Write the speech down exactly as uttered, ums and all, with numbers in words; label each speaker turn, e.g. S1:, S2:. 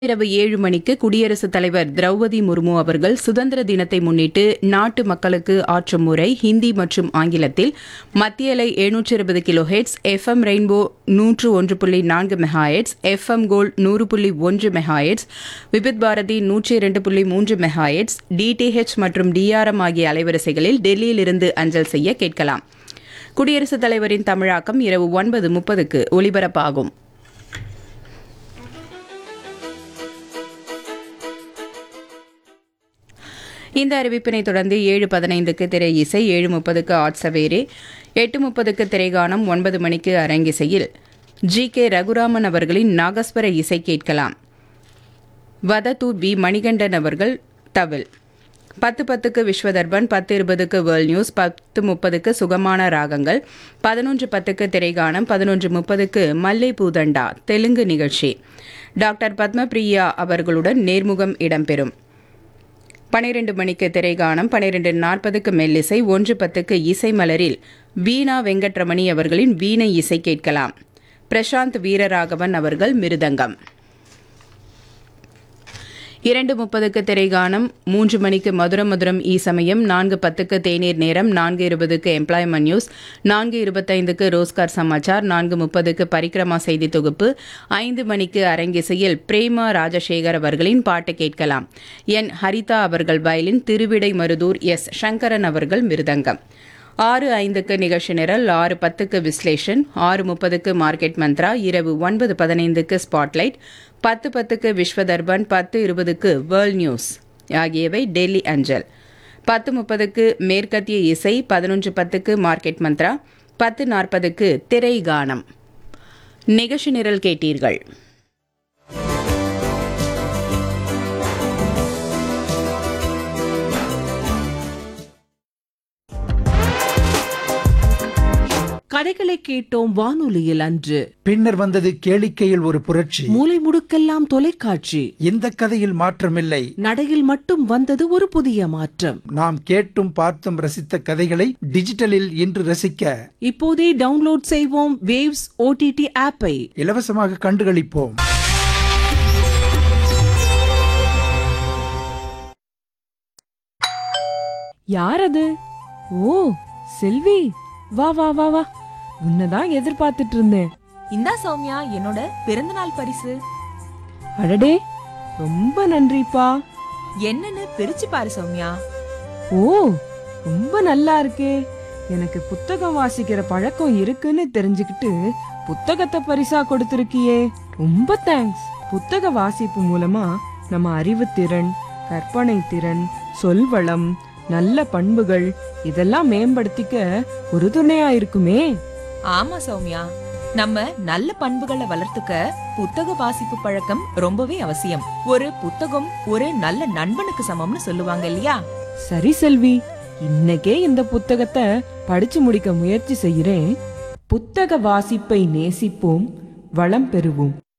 S1: இரவு ஏழு மணிக்கு குடியரசுத் தலைவர் திரௌபதி முர்மு அவர்கள் சுதந்திர தினத்தை முன்னிட்டு நாட்டு மக்களுக்கு ஆற்றும் உரை ஹிந்தி மற்றும் ஆங்கிலத்தில் மத்திய அலை எழுநூற்று இருபது கிலோ ஹெட்ஸ் எஃப்எம் ரெயின்போ நூற்று ஒன்று புள்ளி நான்கு மெகாஹெட்ஸ் எஃப்எம் கோல்ட் நூறு புள்ளி ஒன்று மெகாஹெட்ஸ் விபித் பாரதி நூற்றி இரண்டு புள்ளி மூன்று மெகாஹெட்ஸ் டிடிஹெச் மற்றும் டிஆர்எம் ஆகிய அலைவரிசைகளில் டெல்லியிலிருந்து அஞ்சல் செய்ய கேட்கலாம். குடியரசுத் தலைவரின் தமிழாக்கம் இரவு ஒன்பது முப்பதுக்கு ஒலிபரப்பாகும். இந்த அறிவிப்பினை தொடர்ந்து ஏழு பதினைந்துக்கு திரை இசை, ஏழு முப்பதுக்கு ஆட்சவேரே, எட்டு முப்பதுக்கு திரைகானம், ஒன்பது மணிக்கு அரங்கிசையில் ஜி கே ரகுராமன் அவர்களின் நாகஸ்வர இசை கேட்கலாம். வதத்தூர் வி மணிகண்டன் அவர்கள் தவில். பத்து பத்துக்கு விஸ்வதர்பன், பத்து இருபதுக்கு வேர்ல்ட் நியூஸ், பத்து முப்பதுக்கு சுகமான ராகங்கள், பதினொன்று பத்துக்கு திரைகானம், பதினொன்று முப்பதுக்கு மல்லை பூதண்டா தெலுங்கு நிகழ்ச்சி. டாக்டர் பத்மபிரியா அவர்களுடன் நேர்முகம் இடம்பெறும். பனிரெண்டு மணிக்கு திரைகானம், பனிரெண்டு நாற்பதுக்கு மெல்லிசை, ஒன்று பத்துக்கு இசை மலரில் வீணா வெங்கட்ரமணி அவர்களின் வீணை இசை கேட்கலாம். பிரசாந்த் வீரராகவன் அவர்கள் மிருதங்கம். இரண்டு முப்பதுக்கு திரைகானம், மூன்று மணிக்கு மதுரம் மதுரம் ஈ சமயம், நான்கு பத்துக்கு தேநீர் நேரம், நான்கு இருபதுக்கு எம்ப்ளாய்மெண்ட் நியூஸ், நான்கு இருபத்தைந்துக்கு ரோஸ்கார் சமாச்சார், நான்கு முப்பதுக்கு பரிக்கிரமா செய்தி தொகுப்பு, ஐந்து மணிக்கு அரங்கிசையில் பிரேமா ராஜசேகர் அவர்களின் பாட்டு கேட்கலாம். என் ஹரிதா அவர்கள் வயலின், திருவிடை மருதூர் எஸ் சங்கரன் அவர்கள் மிருதங்கம். ஆறு ஐந்துக்கு நிகழ்ச்சி நிரல், ஆறு பத்துக்கு விஸ்லேஷன், ஆறு முப்பதுக்கு மார்க்கெட் மந்த்ரா, இரவு ஒன்பது பதினைந்துக்கு ஸ்பாட்லைட், பத்து பத்துக்கு விஸ்வதர்பன், பத்து இருபதுக்கு வேர்ல்ட் நியூஸ் ஆகியவை டெல்லி அஞ்சல். பத்து முப்பதுக்கு மேற்கத்திய இசை, பதினொன்று பத்துக்கு மார்க்கெட் மந்த்ரா, பத்து நாற்பதுக்கு திரை கானம். நிகழ்ச்சி நிரல் கேட்டீர்கள்.
S2: கதைகளை கேட்டோம் வானொலியில் அன்று.
S3: பின்னர் வந்தது கேளிக்கையில் ஒரு புரட்சி.
S2: மூலை முடுக்கெல்லாம் தொலைக்காட்சி.
S3: இந்த கதையில் மாற்றமில்லை,
S2: நடையில் மட்டும் வந்தது ஒரு புதிய மாற்றம்.
S3: நாம் கேட்டும் பார்த்தும் ரசித்த கதைகளை டிஜிட்டலில் இன்று ரசிக்க
S2: இப்போதே டவுன்லோட் செய்வோம் வேவ்ஸ் ஓடிடி ஆப்பை.
S3: இலவசமாக கண்டுகளிப்போம்.
S4: யார் அது? ஓ, செல்வி, வா வா வா வா, உன்னதான் எதிர்பார்த்துட்டு இருந்தேன்.
S5: இந்தா சௌமியா, என்னோட பிறந்தநாள் பரிசு.
S4: அடடே, ரொம்ப நன்றிப்பா.
S5: என்னன்னு பிரிச்சு பாரு சௌமியா.
S4: ஓ, ரொம்ப நல்லா இருக்கே. எனக்கு புத்தகம் வாசிக்கிற பழக்கம் இருக்குன்னு தெரிஞ்சுக்கிட்டு புத்தகத்தை பரிசா கொடுத்திருக்கியே, ரொம்ப தேங்க்ஸ். புத்தக வாசிப்பு மூலமா நம்ம அறிவுத்திறன், கற்பனை திறன், சொல்வளம், நல்ல பண்புகள் இதெல்லாம் மேம்படுத்திக்க ஒரு துணையா இருக்குமே.
S5: ஆமா சௌமியா, நம்ம நல்ல பண்புகளை வளர்த்துக்க புத்தக வாசிப்பு பழக்கம் ரொம்பவே அவசியம். ஒரு புத்தகம் ஒரு நல்ல நண்பனுக்கு சமம்னு சொல்லுவாங்க இல்லையா?
S4: சரி செல்வி, இன்னைக்கே இந்த புத்தகத்தை படிச்சு முடிக்க முயற்சி செய்கிறேன். புத்தக வாசிப்பை நேசிப்போம், வளம் பெறுவோம்.